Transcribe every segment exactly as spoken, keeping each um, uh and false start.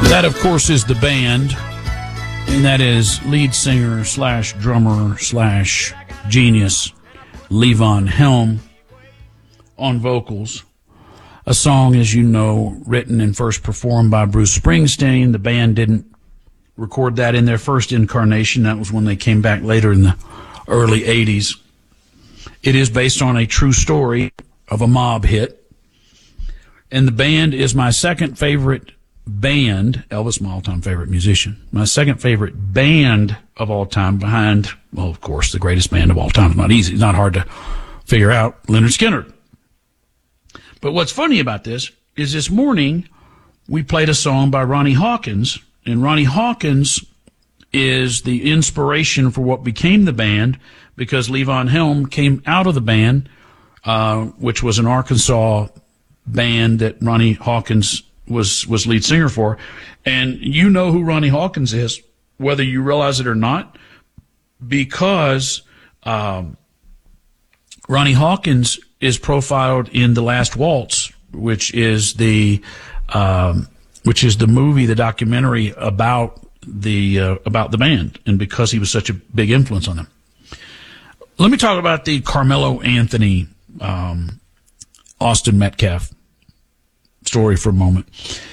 That, of course, is the band, and that is lead singer slash drummer slash genius Levon Helm on vocals. A song, as you know, written and first performed by Bruce Springsteen. The band didn't record that in their first incarnation. That was when they came back later in the early eighties. It is based on a true story of a mob hit. And the band is my second favorite band. Elvis, my all-time favorite musician. My second favorite band of all time behind, well, of course, the greatest band of all time. It's not easy. It's not hard to figure out. Lynyrd Skynyrd. But what's funny about this is this morning we played a song by Ronnie Hawkins, and Ronnie Hawkins is the inspiration for what became the band because Levon Helm came out of the band, uh, which was an Arkansas band that Ronnie Hawkins was, was lead singer for. And you know who Ronnie Hawkins is, whether you realize it or not, because um, Ronnie Hawkins is profiled in The Last Waltz, which is the um, which is the movie, the documentary about the uh, about the band, and because he was such a big influence on them. Let me talk about the Carmelo Anthony, um, Austin Metcalf story for a moment.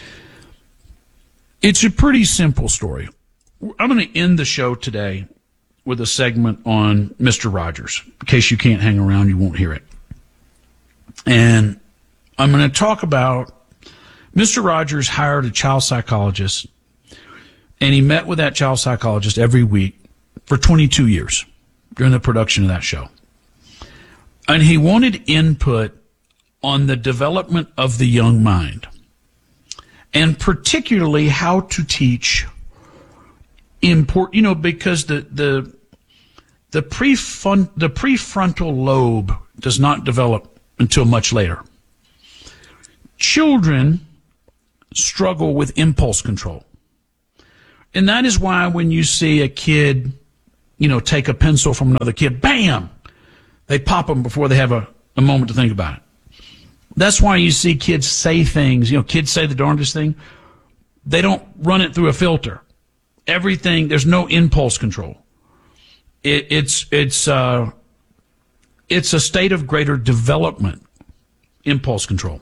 It's a pretty simple story. I'm going to end the show today with a segment on Mister Rogers. In case you can't hang around, you won't hear it. And I'm going to talk about Mister Rogers hired a child psychologist, and he met with that child psychologist every week for twenty-two years during the production of that show. And he wanted input on the development of the young mind, and particularly how to teach important, you know, because the the the prefront the prefrontal lobe does not develop until much later. Children struggle with impulse control. And that is why when you see a kid, you know, take a pencil from another kid, bam, they pop them before they have a, a moment to think about it. That's why you see kids say things, you know, kids say the darndest thing. They don't run it through a filter. Everything, there's no impulse control. It, it's, it's, uh, It's a state of greater development, impulse control.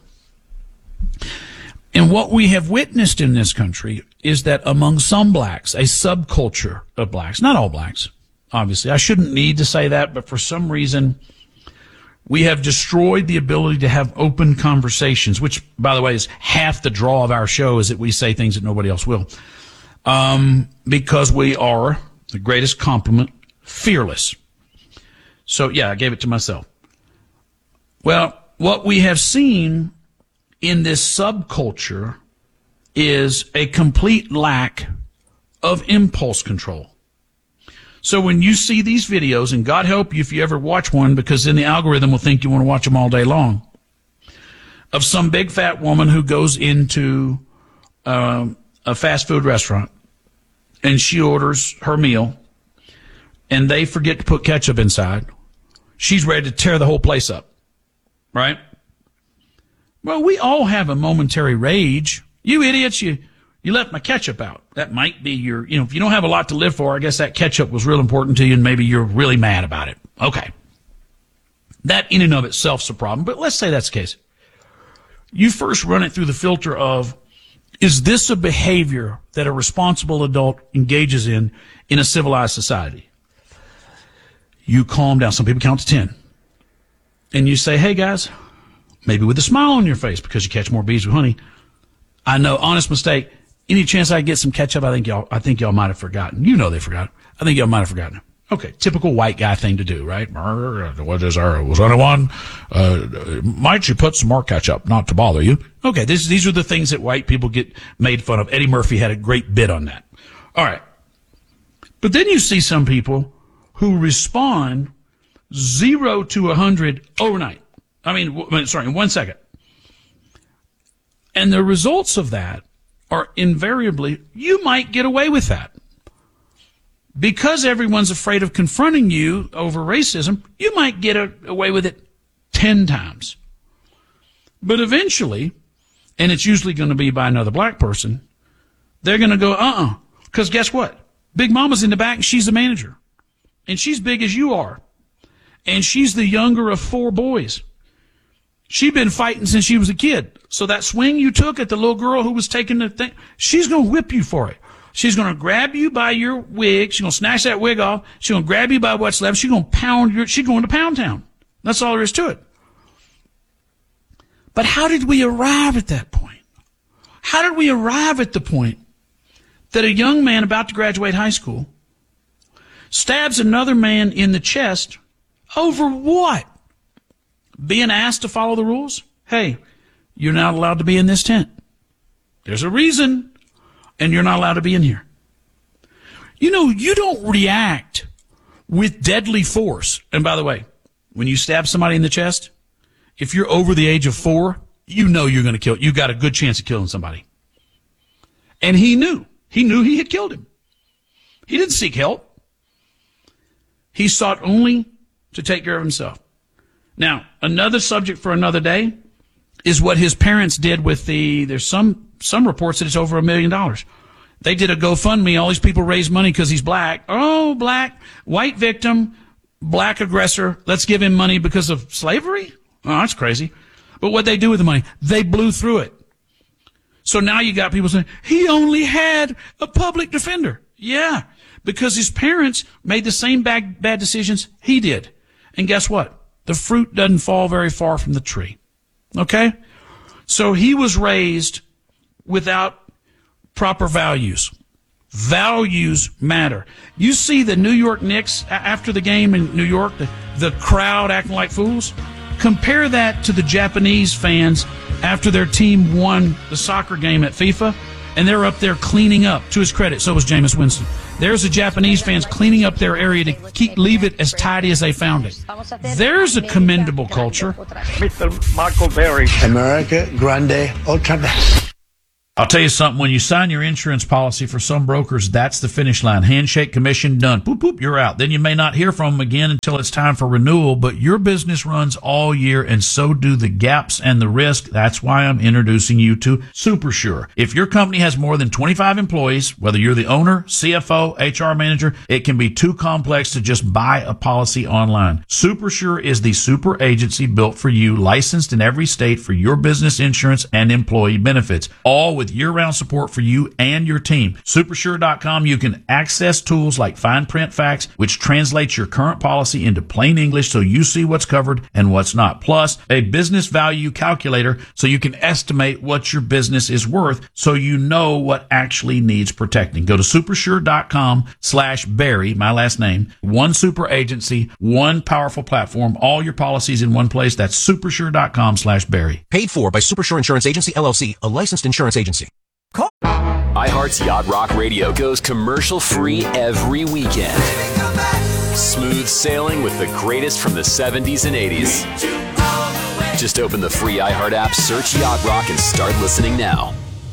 And what we have witnessed in this country is that among some blacks, a subculture of blacks, not all blacks, obviously. I shouldn't need to say that, but for some reason, we have destroyed the ability to have open conversations, which, by the way, is half the draw of our show, is that we say things that nobody else will. Um, because we are, the greatest compliment, fearless. So, yeah, I gave it to myself. Well, what we have seen in this subculture is a complete lack of impulse control. So when you see these videos, and God help you if you ever watch one, because then the algorithm will think you want to watch them all day long, of some big fat woman who goes into um, a fast food restaurant, and she orders her meal, and they forget to put ketchup inside. She's ready to tear the whole place up, right? Well, we all have a momentary rage. You idiots, you, you left my ketchup out. That might be your, you know, if you don't have a lot to live for, I guess that ketchup was real important to you and maybe you're really mad about it. Okay. That in and of itself is a problem, but let's say that's the case. You first run it through the filter of, is this a behavior that a responsible adult engages in in a civilized society? You calm down. Some people count to ten. And you say, hey, guys, maybe with a smile on your face because you catch more bees with honey. I know, honest mistake. Any chance I get some ketchup? I think y'all, I think y'all might have forgotten. You know they forgot. I think y'all might have forgotten. Okay, typical white guy thing to do, right? What is our, was anyone, uh, might you put some more ketchup, not to bother you? Okay, this, these are the things that white people get made fun of. Eddie Murphy had a great bit on that. All right. But then you see some people who respond zero to a hundred overnight. I mean, w- sorry, in one second. And the results of that are invariably, you might get away with that. Because everyone's afraid of confronting you over racism, you might get a, away with it ten times. But eventually, and it's usually going to be by another black person, They're going to go, uh-uh. Because guess what? Big Mama's in the back, and she's the manager. And she's big as you are. And she's the younger of four boys. She's been fighting since she was a kid. So that swing you took at the little girl who was taking the thing, she's going to whip you for it. She's going to grab you by your wig. She's going to snatch that wig off. She's going to grab you by what's left. She's going to pound your, she's going to Pound Town. That's all there is to it. But how did we arrive at that point? How did we arrive at the point that a young man about to graduate high school stabs another man in the chest over what? Being asked to follow the rules? Hey, you're not allowed to be in this tent. There's a reason, and you're not allowed to be in here. You know, you don't react with deadly force. And by the way, when you stab somebody in the chest, if you're over the age of four, you know you're going to kill. You got a good chance of killing somebody. And he knew. He knew he had killed him. He didn't seek help. He sought only to take care of himself. Now, another subject for another day is what his parents did with the, there's some, some reports that it's over a million dollars. They did a GoFundMe. All these people raised money because he's black. Oh, black, white victim, black aggressor. Let's give him money because of slavery? Oh, that's crazy. But what they do with the money? They blew through it. So now you got people saying, he only had a public defender. Yeah, because his parents made the same bad, bad decisions he did. And guess what? The fruit doesn't fall very far from the tree. Okay? So he was raised without proper values. Values matter. You see the New York Knicks after the game in New York, the, the crowd acting like fools? Compare that to the Japanese fans after their team won the soccer game at FIFA, and they're up there cleaning up. To his credit, so was Jameis Winston. There's the Japanese fans cleaning up their area to keep leave it as tidy as they found it. There's a commendable culture. Mister Michael Berry. America Grande Ultra Best. I'll tell you something, when you sign your insurance policy for some brokers, that's the finish line. Handshake, commission, done. Poop, poop, you're out. Then you may not hear from them again until it's time for renewal, but your business runs all year, and so do the gaps and the risk. That's why I'm introducing you to SuperSure. If your company has more than twenty-five employees, whether you're the owner, C F O, H R manager, it can be too complex to just buy a policy online. SuperSure is the super agency built for you, licensed in every state for your business insurance and employee benefits, all with year-round support for you and your team. Supersure dot com, you can access tools like fine print facts, which translates your current policy into plain English so you see what's covered and what's not. Plus, a business value calculator so you can estimate what your business is worth so you know what actually needs protecting. Go to supersure dot com slash Barry, my last name, one super agency, one powerful platform, all your policies in one place. That's supersure dot com slash Barry. Paid for by Supersure Insurance Agency, L L C, a licensed insurance agency. iHeart's Yacht Rock Radio goes commercial-free every weekend. Smooth sailing with the greatest from the seventies and eighties. Just open the free iHeart app, search Yacht Rock, and start listening now.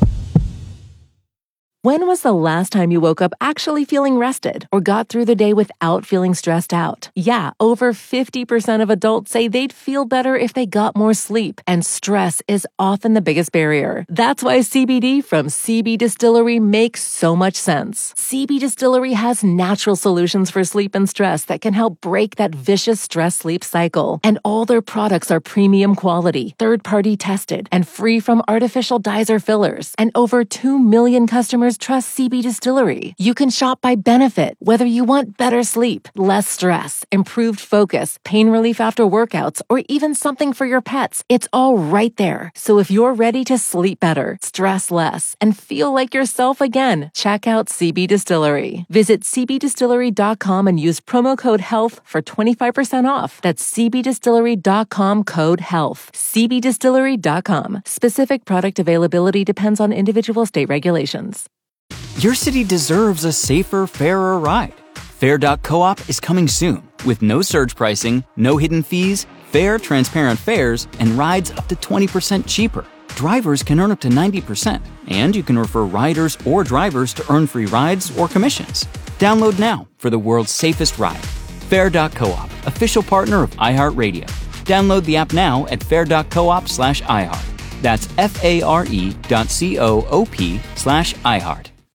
When was the last time you woke up actually feeling rested or got through the day without feeling stressed out? Yeah, over fifty percent of adults say they'd feel better if they got more sleep, and stress is often the biggest barrier. That's why C B D from C B Distillery makes so much sense. C B Distillery has natural solutions for sleep and stress that can help break that vicious stress-sleep cycle. And all their products are premium quality, third-party tested, and free from artificial dyes or fillers. And over two million customers trust C B Distillery. You can shop by benefit, whether you want better sleep, less stress, improved focus, pain relief after workouts, or even something for your pets. It's all right there. So if you're ready to sleep better, stress less, and feel like yourself again, check out C B Distillery. Visit c b distillery dot com and use promo code HEALTH for twenty-five percent off. That's c b distillery dot com code HEALTH. c b distillery dot com. Specific product availability depends on individual state regulations. Your city deserves a safer, fairer ride. Fair dot coop is coming soon with no surge pricing, no hidden fees, fair, transparent fares, and rides up to twenty percent cheaper. Drivers can earn up to ninety percent, and you can refer riders or drivers to earn free rides or commissions. Download now for the world's safest ride. Fair dot coop, official partner of iHeartRadio. Download the app now at fair dot coop slash iHeart. That's F A R E dot C O O P slash iHeart.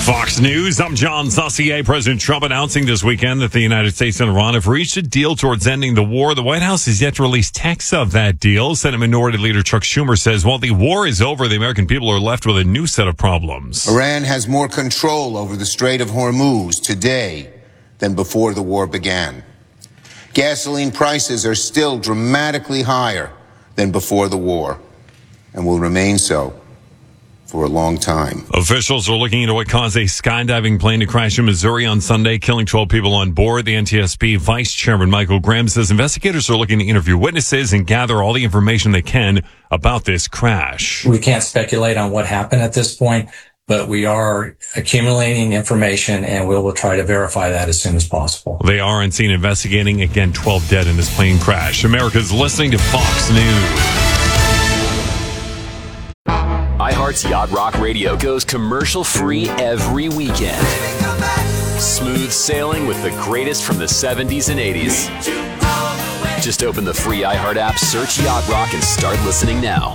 Fox News, I'm John Saucier. President Trump announcing this weekend that the United States and Iran have reached a deal towards ending the war. The White House has yet to release texts of that deal. Senate Minority Leader Chuck Schumer says while the war is over, the American people are left with a new set of problems. Iran has more control over the Strait of Hormuz today than before the war began. Gasoline prices are still dramatically higher than before the war and will remain so for a long time. Officials are looking into what caused a skydiving plane to crash in Missouri on Sunday, killing twelve people on board. The N T S B Vice Chairman Michael Graham says investigators are looking to interview witnesses and gather all the information they can about this crash. We can't speculate on what happened at this point, but we are accumulating information and we will try to verify that as soon as possible. They are on scene investigating. Again, twelve dead in this plane crash. America's listening to Fox News. iHeart's Yacht Rock Radio goes commercial-free every weekend. Smooth sailing with the greatest from the seventies and eighties. Just open the free iHeart app, search Yacht Rock, and start listening now.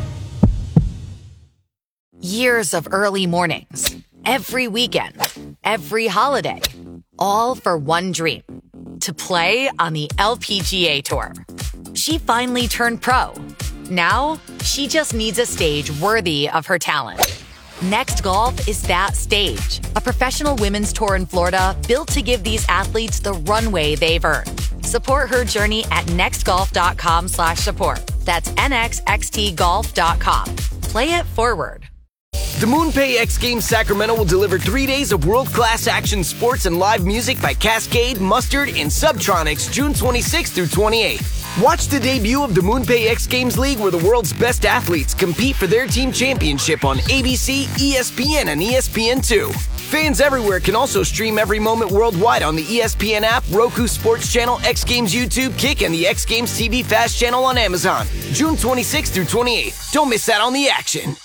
Years of early mornings, every weekend, every holiday, all for one dream, to play on the L P G A Tour. She finally turned pro. Now, she just needs a stage worthy of her talent. Next Golf is that stage. A professional women's tour in Florida built to give these athletes the runway they've earned. Support her journey at nextgolf.com slash support. That's N X X T golf dot com. Play it forward. The MoonPay X Games Sacramento will deliver three days of world-class action sports and live music by Cascade, Mustard, and Subtronics June twenty-sixth through twenty-eighth. Watch the debut of the MoonPay X Games League where the world's best athletes compete for their team championship on A B C, E S P N, and E S P N two. Fans everywhere can also stream every moment worldwide on the E S P N app, Roku Sports Channel, X Games YouTube, Kick, and the X Games T V Fast Channel on Amazon. June twenty-sixth through twenty-eighth. Don't miss out on the action.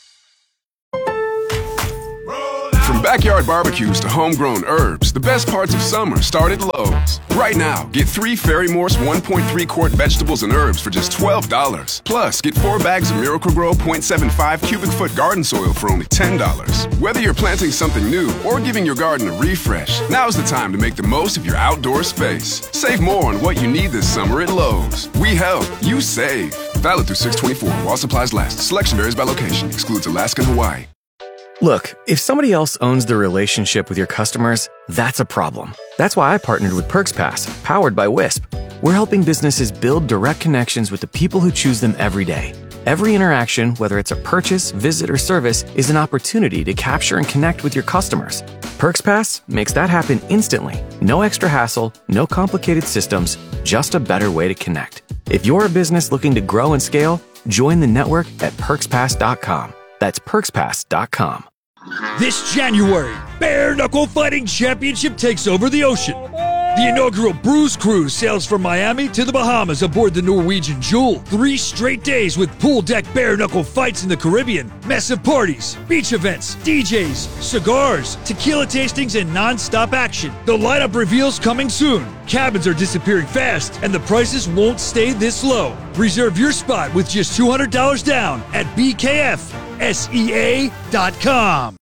From backyard barbecues to homegrown herbs, the best parts of summer start at Lowe's. Right now, get three Fairy Morse one point three quart vegetables and herbs for just twelve dollars. Plus, get four bags of Miracle-Gro point seven five cubic foot garden soil for only ten dollars. Whether you're planting something new or giving your garden a refresh, now's the time to make the most of your outdoor space. Save more on what you need this summer at Lowe's. We help, you save. Valid through six twenty-four while supplies last. Selection varies by location. Excludes Alaska and Hawaii. Look, if somebody else owns the relationship with your customers, that's a problem. That's why I partnered with PerksPass, powered by Wisp. We're helping businesses build direct connections with the people who choose them every day. Every interaction, whether it's a purchase, visit, or service, is an opportunity to capture and connect with your customers. PerksPass makes that happen instantly. No extra hassle, no complicated systems, just a better way to connect. If you're a business looking to grow and scale, join the network at perks pass dot com. That's perks pass dot com. This January, Bare Knuckle Fighting Championship takes over the ocean. The inaugural Bruise Cruise sails from Miami to the Bahamas aboard the Norwegian Jewel. Three straight days with pool deck bare knuckle fights in the Caribbean, massive parties, beach events, D Js, cigars, tequila tastings, and non-stop action. The lineup reveals coming soon. Cabins are disappearing fast, and the prices won't stay this low. Reserve your spot with just two hundred dollars down at B K F S E A dot com.